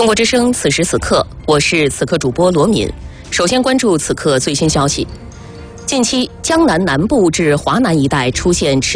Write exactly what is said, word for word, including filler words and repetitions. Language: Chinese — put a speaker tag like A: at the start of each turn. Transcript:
A: 中国之声，此时此刻，我是此刻主播罗敏。首先关注此刻最新消息。近期，江南南部至华南一带出现持